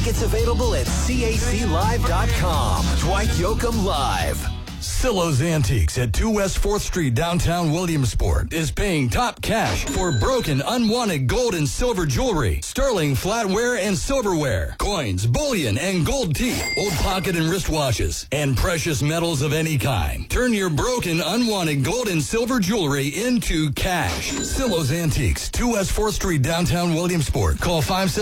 Tickets available at CACLive.com. Dwight Yoakam Live. Silo's Antiques at 2 West 4th Street, downtown Williamsport, is paying top cash for broken, unwanted gold and silver jewelry, sterling flatware and silverware, coins, bullion, and gold teeth, old pocket and wristwatches, and precious metals of any kind. Turn your broken, unwanted gold and silver jewelry into cash. Silo's Antiques, 2 West 4th Street, downtown Williamsport. Call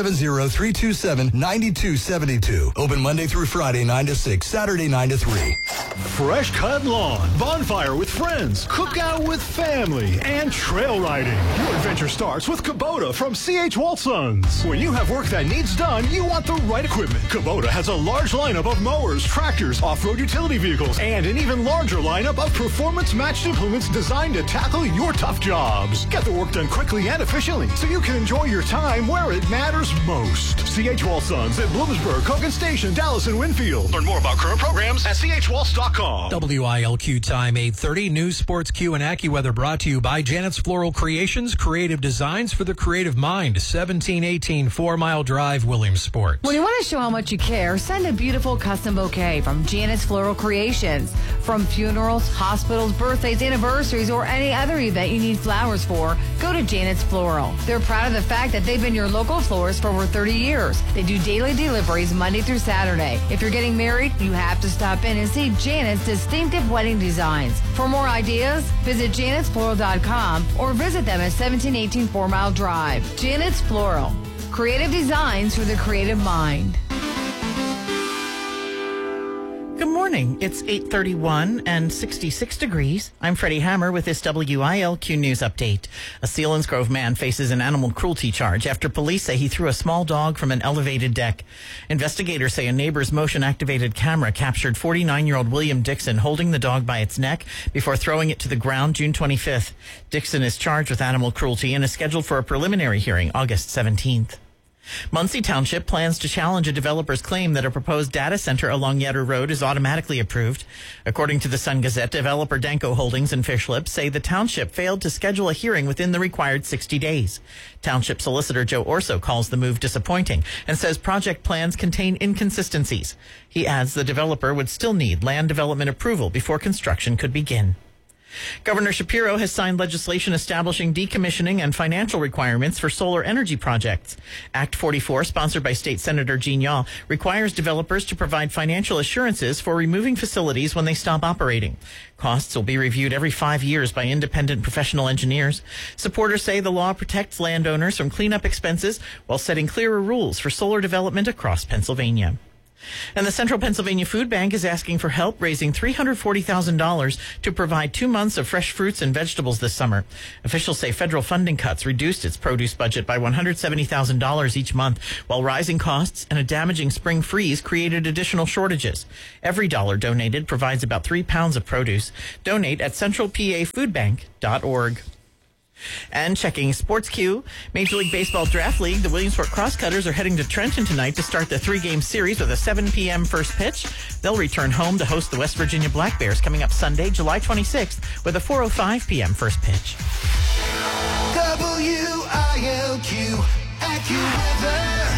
570-327-9272. Open Monday through Friday, 9 to 6, Saturday, 9 to 3. Fresh cut lawn, bonfire with friends, cookout with family, and trail riding. Your adventure starts with Kubota from C.H. Walsons. When you have work that needs done, you want the right equipment. Kubota has a large lineup of mowers, tractors, off-road utility vehicles, and an even larger lineup of performance-matched implements designed to tackle your tough jobs. Get the work done quickly and efficiently so you can enjoy your time where it matters most. C.H. Walsons at Bloomsburg, Cogan Station, Dallas, and Winfield. Learn more about current programs at chwaltz.com. WILQ time 8:30. News, Sports, Q, and AccuWeather brought to you by Janet's Floral Creations. Creative designs for the creative mind. 1718 4 Mile Drive, Williamsport. When you want to show how much you care, send a beautiful custom bouquet from Janet's Floral Creations. From funerals, hospitals, birthdays, anniversaries, or any other event you need flowers for, go to Janet's Floral. They're proud of the fact that they've been your local florist for over 30 years. They do daily deliveries Monday through Saturday. If you're getting married, you have to stop in and see Janet's distinctive wedding designs. For more ideas, visit janetsfloral.com or visit them at 1718 4 Mile Drive. Janet's Floral. Creative designs for the creative mind. Good morning. It's 8:31 and 66 degrees. I'm Freddie Hammer with this WILQ News Update. A Selinsgrove man faces an animal cruelty charge after police say he threw a small dog from an elevated deck. Investigators say a neighbor's motion-activated camera captured 49-year-old William Dixon holding the dog by its neck before throwing it to the ground June 25th. Dixon is charged with animal cruelty and is scheduled for a preliminary hearing August 17th. Muncie Township plans to challenge a developer's claim that a proposed data center along Yetter Road is automatically approved. According to the Sun Gazette, developer Danko Holdings and Fish Lips say the township failed to schedule a hearing within the required 60 days. Township solicitor Joe Orso calls the move disappointing and says project plans contain inconsistencies. He adds the developer would still need land development approval before construction could begin. Governor Shapiro has signed legislation establishing decommissioning and financial requirements for solar energy projects. Act 44, sponsored by State Senator Gene Yaw, requires developers to provide financial assurances for removing facilities when they stop operating. Costs will be reviewed every 5 years by independent professional engineers. Supporters say the law protects landowners from cleanup expenses while setting clearer rules for solar development across Pennsylvania. And the Central Pennsylvania Food Bank is asking for help raising $340,000 to provide 2 months of fresh fruits and vegetables this summer. Officials say federal funding cuts reduced its produce budget by $170,000 each month, while rising costs and a damaging spring freeze created additional shortages. Every dollar donated provides about 3 pounds of produce. Donate at centralpafoodbank.org. And checking Sports Q, Major League Baseball Draft League, the Williamsport Crosscutters are heading to Trenton tonight to start the 3-game series with a 7 p.m. first pitch. They'll return home to host the West Virginia Black Bears coming up Sunday, July 26th with a 4:05 p.m. first pitch. WILQ AccuWeather.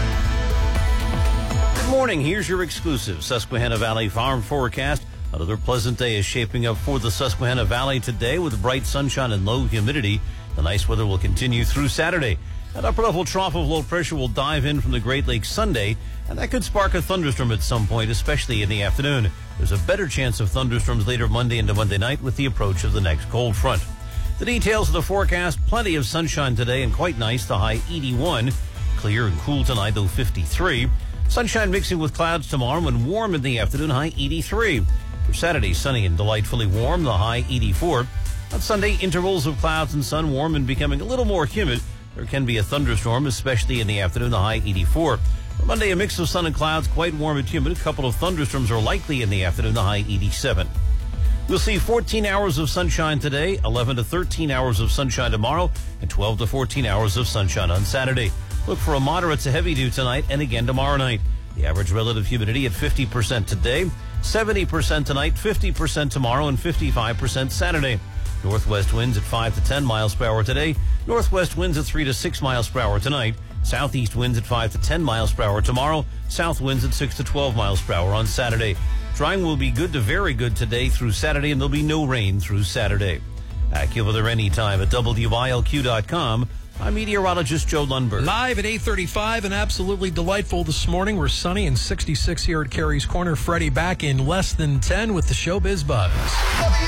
Good morning. Here's your exclusive Susquehanna Valley Farm forecast. Another pleasant day is shaping up for the Susquehanna Valley today with bright sunshine and low humidity. The nice weather will continue through Saturday. An upper-level trough of low pressure will dive in from the Great Lakes Sunday, and that could spark a thunderstorm at some point, especially in the afternoon. There's a better chance of thunderstorms later Monday into Monday night with the approach of the next cold front. The details of the forecast: plenty of sunshine today and quite nice, the high 81. Clear and cool tonight, though 53. Sunshine mixing with clouds tomorrow and warm in the afternoon, high 83. For Saturday, sunny and delightfully warm, the high 84. On Sunday, intervals of clouds and sun, warm and becoming a little more humid. There can be a thunderstorm, especially in the afternoon, the high 84. For Monday, a mix of sun and clouds, quite warm and humid. A couple of thunderstorms are likely in the afternoon, the high 87. We'll see 14 hours of sunshine today, 11 to 13 hours of sunshine tomorrow, and 12 to 14 hours of sunshine on Saturday. Look for a moderate to heavy dew tonight and again tomorrow night. The average relative humidity at 50% today, 70% tonight, 50% tomorrow, and 55% Saturday. Northwest winds at 5 to 10 miles per hour today. Northwest winds at 3 to 6 miles per hour tonight. Southeast winds at 5 to 10 miles per hour tomorrow. South winds at 6 to 12 miles per hour on Saturday. Drying will be good to very good today through Saturday, and there'll be no rain through Saturday. AccuWeather anytime at WILQ.com. I'm meteorologist Joe Lundberg. Live at 8:35 and absolutely delightful this morning. We're sunny and 66 here at Carey's Corner. Freddie back in less than 10 with the Showbiz Buzz.